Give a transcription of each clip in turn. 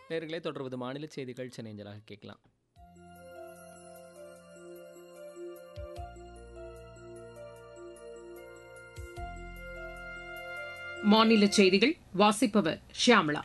நேயர்களே தொடர்வது மாநில செய்திகள் சென்னைஞ்சலாக கேட்கலாம். மாநில செய்திகள் வாசிப்பவர் ஷியாமளா.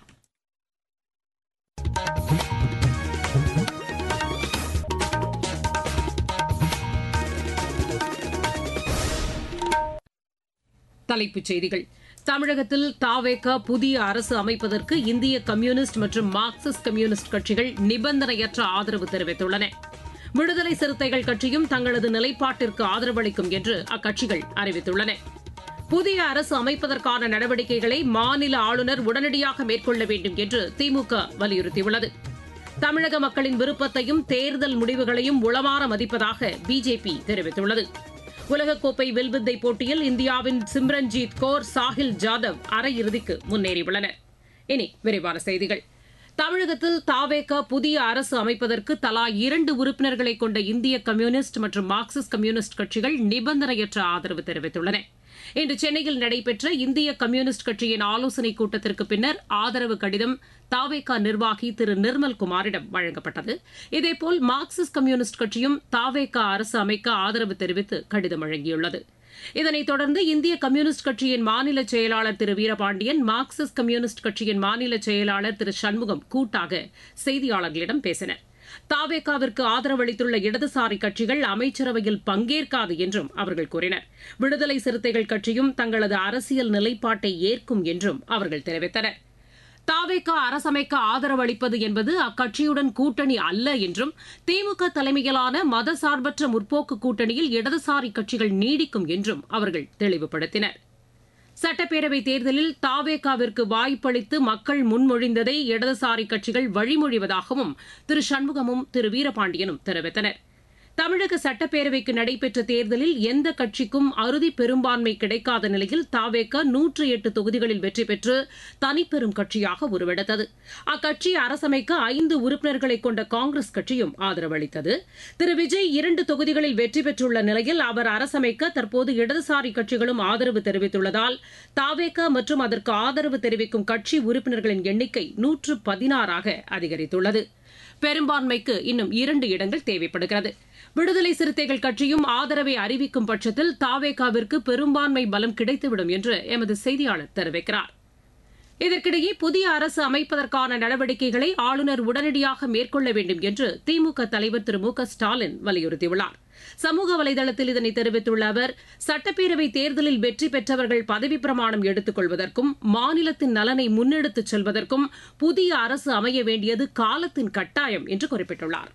தலைப்புச் செய்திகள். தமிழகத்தில் தவேக புதிய அரசு அமைப்பதற்கு இந்திய கம்யூனிஸ்ட் மற்றும் மார்க்சிஸ்ட் கம்யூனிஸ்ட் கட்சிகள் நிபந்தனையற்ற ஆதரவு தெரிவித்துள்ளன. விடுதலை சிறுத்தைகள் கட்சியும் தங்களது நிலைப்பாட்டிற்கு ஆதரவளிக்கும் என்று அக்கட்சிகள் அறிவித்துள்ளன. புதிய அரசு அமைப்பதற்கான நடவடிக்கைகளை மாநில ஆளுநர் உடனடியாக மேற்கொள்ள வேண்டும் என்று திமுக வலியுறுத்தியுள்ளது. தமிழக மக்களின் விருப்பத்தையும் தேர்தல் முடிவுகளையும் உளமாற மதிப்பதாக பிஜேபி தெரிவித்துள்ளது. உலகக்கோப்பை வில்வித்தை போட்டியில் இந்தியாவின் சிம்ரன்ஜீத் கௌர், சாஹில் ஜாதவ் அரையிறுதிக்கு முன்னேறியுள்ளனர். இனி விரிவான செய்திகள். தமிழகத்தில் தவேக புதிய அரசு அமைப்பதற்கு தலா 2 உறுப்பினர்களை கொண்ட இந்திய கம்யூனிஸ்ட் மற்றும் மார்க்சிஸ்ட் கம்யூனிஸ்ட் கட்சிகள் நிபந்தனையற்ற ஆதரவு தெரிவித்துள்ளன. இன்று சென்னையில் நடைபெற்ற இந்திய கம்யூனிஸ்ட் கட்சியின் ஆலோசனைக் கூட்டத்திற்கு பின்னர் ஆதரவு கடிதம் தவேக நிர்வாகி திரு நிர்மல்குமாரிடம் வழங்கப்பட்டது. இதேபோல் மார்க்சிஸ்ட் கம்யூனிஸ்ட் கட்சியும் தவேக அரசு அமைக்க ஆதரவு தெரிவித்து கடிதம் வழங்கியுள்ளது. இதனைத் தொடர்ந்து இந்திய கம்யூனிஸ்ட் கட்சியின் மாநில செயலாளர் திரு வீரபாண்டியன், மார்க்சிஸ்ட் கம்யூனிஸ்ட் கட்சியின் மாநில செயலாளர் திரு சண்முகம் கூட்டாக செய்தியாளர்களிடம் பேசினர். தவேகவிற்கு ஆதரவளித்துள்ள இடதுசாரி கட்சிகள் அமைச்சரவையில் பங்கேற்காது என்றும் அவர்கள் கூறினர். விடுதலை சிறுத்தைகள் கட்சியும் தங்களது அரசியல் நிலைப்பாட்டை ஏற்கும் என்றும் அவர்கள் தெரிவித்தனர். தவேக அரசமைக்க ஆதரவு அளிப்பது என்பது அக்கட்சியுடன் கூட்டணி அல்ல என்றும், திமுக தலைமையிலான மதசார்பற்ற முற்போக்கு கூட்டணியில் இடதுசாரி கட்சிகள் நீடிக்கும் என்றும் அவர்கள் தெளிவுபடுத்தினர். சட்டப்பேரவைத் தேர்தலில் தவேகவிற்கு வாய்ப்பளித்து மக்கள் முன்மொழிந்ததை இடதுசாரி கட்சிகள் வழிமொழிவதாகவும் திரு சண்முகமும் திரு வீரபாண்டியனும் தெரிவித்தனர். தமிழக சட்டப்பேரவைக்கு நடைபெற்ற தேர்தலில் எந்த கட்சிக்கும் அறுதி பெரும்பான்மை கிடைக்காத நிலையில் தவேக 108 தொகுதிகளில் வெற்றி பெற்று தனிப்பெரும் கட்சியாக உருவெடுத்தது. அக்கட்சி அரசமைக்க 5 உறுப்பினர்களை கொண்ட காங்கிரஸ் கட்சியும் ஆதரவளித்தது. திரு விஜய் 2 தொகுதிகளில் வெற்றி பெற்றுள்ள நிலையில் அவர் அரசமைக்க தற்போது இடதுசாரி கட்சிகளும் ஆதரவு தெரிவித்துள்ளதால் தவேக மற்றும் அதற்கு ஆதரவு தெரிவிக்கும் கட்சி உறுப்பினர்களின் எண்ணிக்கை 116ஆக அதிகரித்துள்ளது. பெரும்பான்மைக்கு இன்னும் 2 இடங்கள் தேவைப்படுகிறது. விடுதலை சிறுத்தைகள் கட்சியும் ஆதரவை அறிவிக்கும் பட்சத்தில் தவேகவிற்கு பெரும்பான்மை பலம் கிடைத்துவிடும் என்று எமது செய்தியாளர் தெரிவிக்கிறார். இதற்கிடையே புதிய அரசு அமைப்பதற்கான நடவடிக்கைகளை ஆளுநர் உடனடியாக மேற்கொள்ள வேண்டும் என்று திமுக தலைவர் திரு மு.க.ஸ்டாலின் வலியுறுத்தியுள்ளார். சமூக வலைதளத்தில் இதனை தெரிவித்துள்ள அவர், சட்டப்பேரவை தேர்தலில் வெற்றி பெற்றவர்கள் பதவிப் பிரமாணம் எடுத்துக் கொள்வதற்கும் மாநிலத்தின் நலனை முன்னெடுத்துச் செல்வதற்கும் புதிய அரசு அமைய வேண்டியது காலத்தின் கட்டாயம் என்று குறிப்பிட்டுள்ளார்.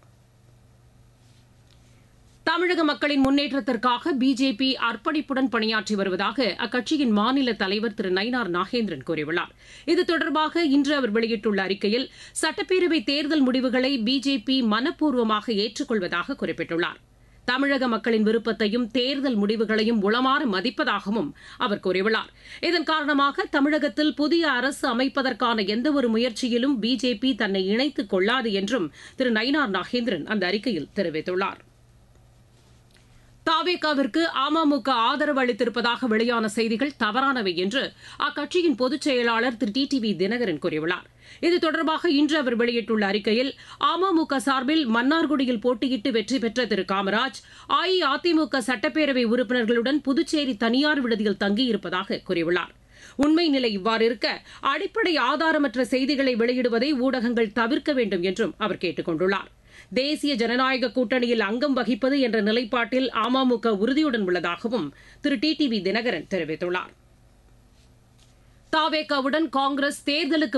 தமிழக மக்களின் முன்னேற்றத்திற்காக பிஜேபி அர்ப்பணிப்புடன் பணியாற்றி வருவதாக அக்கட்சியின் மாநில தலைவர் திரு நயினார் நாகேந்திரன் கூறியுள்ளார். இது தொடர்பாக இன்று அவர் வெளியிட்டுள்ள அறிக்கையில், சட்டப்பேரவை தேர்தல் முடிவுகளை பிஜேபி மனப்பூர்வமாக ஏற்றுக்கொள்வதாக குறிப்பிட்டுள்ளார். தமிழக மக்களின் விருப்பத்தையும் தேர்தல் முடிவுகளையும் உளமாற மதிப்பதாகவும் அவர் கூறியுள்ளார். இதன் காரணமாக தமிழகத்தில் புதிய அரசு அமைப்பதற்கான எந்தவொரு முயற்சியிலும் பிஜேபி தன்னை இணைத்துக் கொள்ளாது என்றும் திரு நயினார் நாகேந்திரன் அந்த அறிக்கையில் தெரிவித்துள்ளார். தவேகவிற்கு அமமுக ஆதரவு அளித்திருப்பதாக வெளியான செய்திகள் தவறானவை என்று அக்கட்சியின் பொதுச் செயலாளர் திரு டிடிவி தினகரன் கூறியுள்ளார். இது தொடர்பாக இன்று அவர் வெளியிட்டுள்ள அறிக்கையில், அமமுக சார்பில் மன்னார்குடியில் போட்டியிட்டு வெற்றி பெற்ற திரு காமராஜ் அஇஅதிமுக சட்டப்பேரவை உறுப்பினர்களுடன் புதுச்சேரி தனியார் விடுதியில் தங்கியிருப்பதாக கூறியுள்ளார். உண்மை நிலை இவ்வாறு இருக்க, அடிப்படை ஆதாரமற்ற செய்திகளை வெளியிடுவதை ஊடகங்கள் தவிர்க்க வேண்டும் என்றும் அவர் கேட்டுக் கொண்டுள்ளார். தேசிய ஜனநாயக கூட்டணியில் அங்கம் வகிப்பது என்ற நிலைப்பாட்டில் அமமுக உறுதியுடன் உள்ளதாகவும் திரு டிடிவி தினகரன் தெரிவித்துள்ளார். தவேகவுடன் காங்கிரஸ் தேர்தலுக்கு